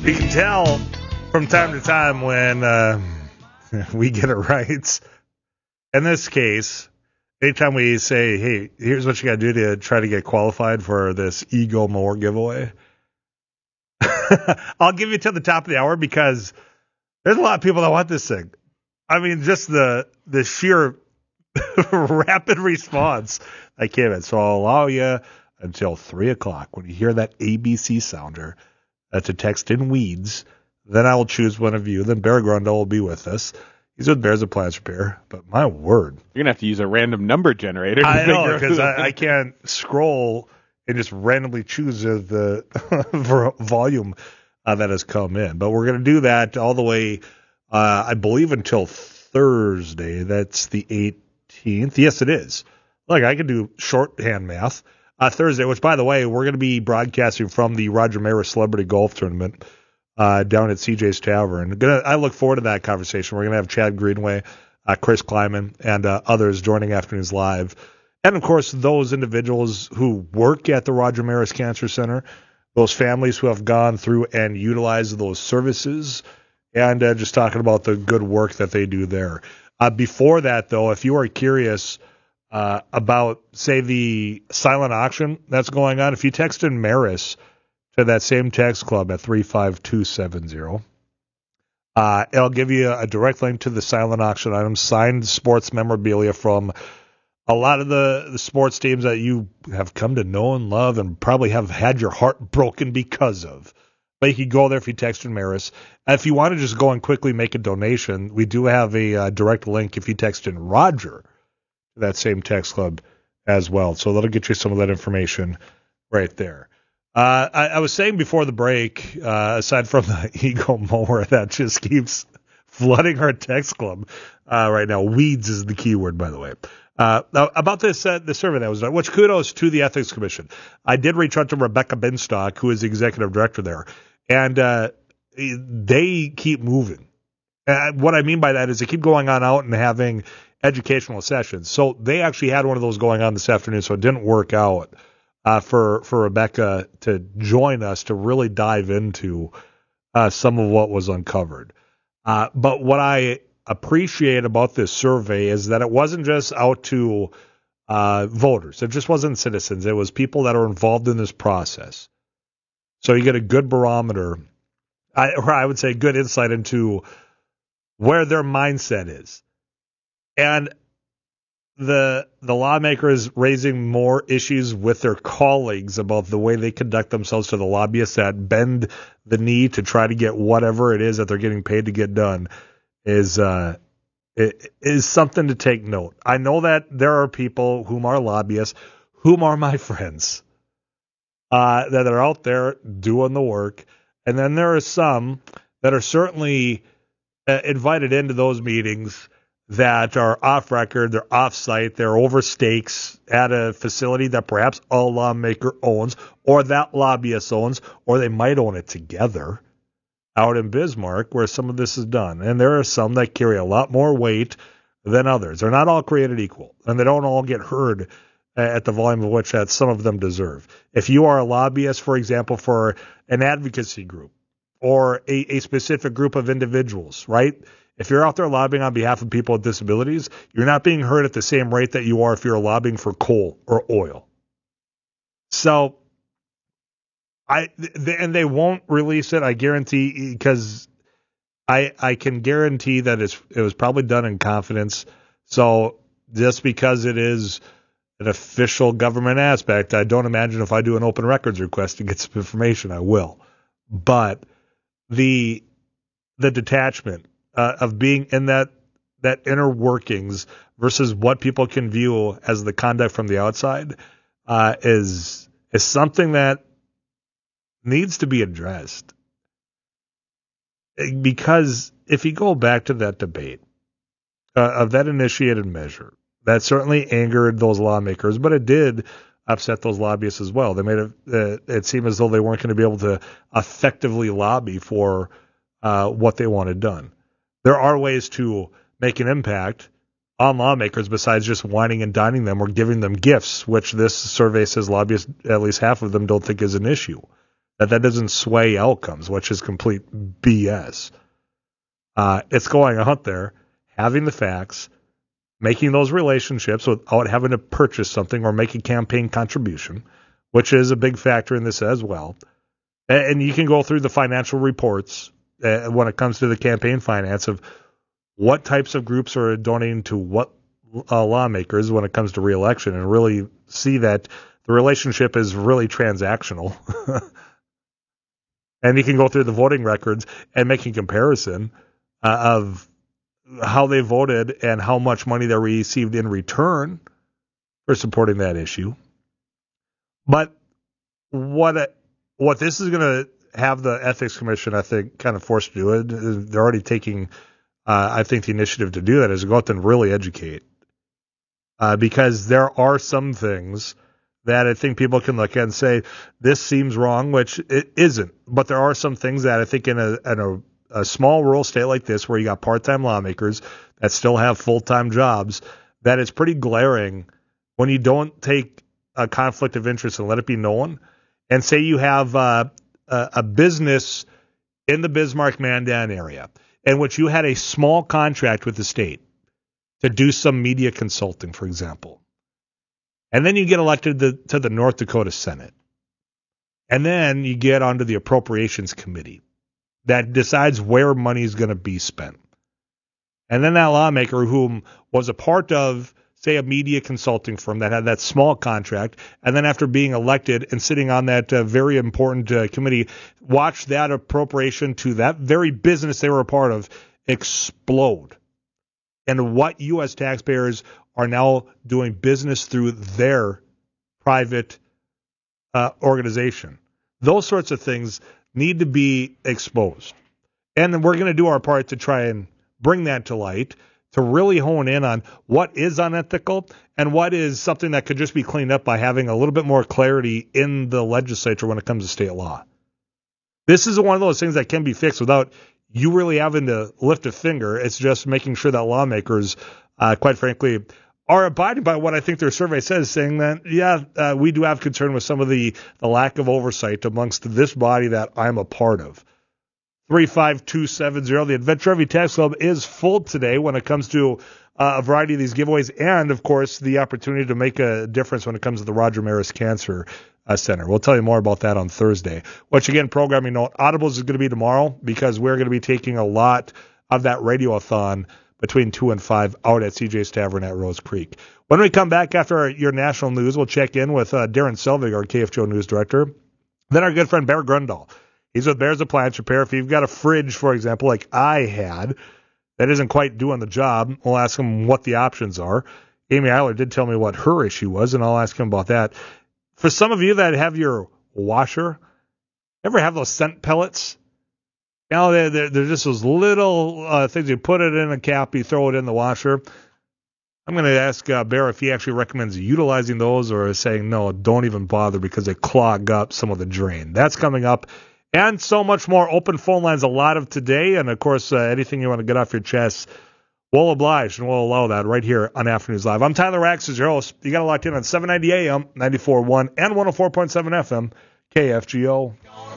You can tell from time to time when we get it right. In this case, anytime we say, hey, here's what you got to do to try to get qualified for this Eagle Mower giveaway, I'll give you till the top of the hour because there's a lot of people that want this thing. I mean, just the sheer rapid response I came in. So I'll allow you until 3 o'clock when you hear that ABC sounder to text in weeds. Then I will choose one of you. Then Bear Grundle will be with us. He's with Bears Appliance Repair. But my word. You're going to have to use a random number generator. I know, because I can't scroll and just randomly choose the volume that has come in. But we're going to do that all the way, I believe, until Thursday. That's the 18th. Yes, it is. Look, I can do shorthand math. Thursday, which, by the way, we're going to be broadcasting from the Roger Maris Celebrity Golf Tournament down at CJ's Tavern. I look forward to that conversation. We're going to have Chad Greenway, Chris Kleiman, and others joining Afternoons Live. And, of course, those individuals who work at the Roger Maris Cancer Center, those families who have gone through and utilized those services, and just talking about the good work that they do there. Before that, though, if you are curious about, say, the silent auction that's going on, if you text in Maris to that same text club at 35270, it'll give you a direct link to the silent auction items, signed sports memorabilia from a lot of the sports teams that you have come to know and love and probably have had your heart broken because of. But you can go there if you text in Maris. If you want to just go and quickly make a donation, we do have a direct link if you text in Roger, that same text club as well. So that'll get you some of that information right there. I was saying before the break, aside from the Eagle Mower that just keeps flooding our text club right now, weeds is the key word, by the way. About this the survey that was done, which kudos to the Ethics Commission. I did reach out to Rebecca Binstock, who is the executive director there, and they keep moving. What I mean by that is they keep going on out and having educational sessions. So they actually had one of those going on this afternoon, so it didn't work out for Rebecca to join us to really dive into some of what was uncovered. But what I appreciate about this survey is that it wasn't just out to voters. It just wasn't citizens. It was people that are involved in this process. So you get a good barometer, or I would say good insight into where their mindset is. And the lawmakers raising more issues with their colleagues about the way they conduct themselves to the lobbyists that bend the knee to try to get whatever it is that they're getting paid to get done is something to take note. I know that there are people whom are lobbyists, whom are my friends, that are out there doing the work. And then there are some that are certainly invited into those meetings that are off record, they're off site, they're over stakes at a facility that perhaps a lawmaker owns, or that lobbyist owns, or they might own it together out in Bismarck where some of this is done. And there are some that carry a lot more weight than others. They're not all created equal, and they don't all get heard at the volume of which that some of them deserve. If you are a lobbyist, for example, for an advocacy group or a specific group of individuals, right? If you're out there lobbying on behalf of people with disabilities, you're not being heard at the same rate that you are if you're lobbying for coal or oil. So, and they won't release it, I guarantee, because I can guarantee that it was probably done in confidence. So just because it is an official government aspect, I don't imagine if I do an open records request to get some information, I will. But the detachment of being in that inner workings versus what people can view as the conduct from the outside is something that needs to be addressed. Because if you go back to that debate of that initiated measure, that certainly angered those lawmakers, but it did upset those lobbyists as well. They made it seem as though they weren't going to be able to effectively lobby for what they wanted done. There are ways to make an impact on lawmakers besides just whining and dining them or giving them gifts, which this survey says lobbyists, at least half of them, don't think is an issue. that doesn't sway outcomes, which is complete BS. It's going out there, having the facts, making those relationships without having to purchase something or make a campaign contribution, which is a big factor in this as well. And you can go through the financial reports when it comes to the campaign finance of what types of groups are donating to what lawmakers when it comes to re-election, and really see that the relationship is really transactional. And you can go through the voting records and make a comparison of how they voted and how much money they received in return for supporting that issue. But what this is going to have the Ethics Commission, I think, kind of forced to do it. They're already taking, I think, the initiative to do that is to go out and really educate. Because there are some things that I think people can look at and say, this seems wrong, which it isn't. But there are some things that I think in a small rural state like this, where you got part-time lawmakers that still have full-time jobs, that it's pretty glaring when you don't take a conflict of interest and let it be known. And say you have a business in the Bismarck-Mandan area in which you had a small contract with the state to do some media consulting, for example. And then you get elected to the North Dakota Senate. And then you get onto the Appropriations Committee that decides where money is going to be spent. And then that lawmaker, whom was a part of, say, a media consulting firm that had that small contract, and then after being elected and sitting on that very important committee, watched that appropriation to that very business they were a part of explode. And what U.S. taxpayers are now doing business through their private organization. Those sorts of things need to be exposed. And we're going to do our part to try and bring that to light, to really hone in on what is unethical and what is something that could just be cleaned up by having a little bit more clarity in the legislature when it comes to state law. This is one of those things that can be fixed without you really having to lift a finger. It's just making sure that lawmakers, quite frankly, are abiding by what I think their survey says, saying that, we do have concern with some of the lack of oversight amongst this body that I'm a part of. 35270. The Adventure Heavy Tax Club is full today when it comes to a variety of these giveaways and, of course, the opportunity to make a difference when it comes to the Roger Maris Cancer Center. We'll tell you more about that on Thursday. Which, again, programming note, Audibles is going to be tomorrow because we're going to be taking a lot of that radiothon between 2 and 5 out at CJ's Tavern at Rose Creek. When we come back after your national news, we'll check in with Darren Selvig, our KFGO news director. Then our good friend Bear Grundall. He's with Bears Appliance Repair. If you've got a fridge, for example, like I had, that isn't quite doing the job, we'll ask him what the options are. Amy Eiler did tell me what her issue was, and I'll ask him about that. For some of you that have your washer, ever have those scent pellets? Now they're just those little things. You put it in a cap, you throw it in the washer. I'm going to ask Bear if he actually recommends utilizing those or saying, no, don't even bother because they clog up some of the drain. That's coming up. And so much more. Open phone lines a lot of today. And, of course, anything you want to get off your chest, we'll oblige and we'll allow that right here on Afternoons Live. I'm Tyler Rax, as your host. You got it locked in on 790 AM, 94.1 and 104.7 FM, KFGO.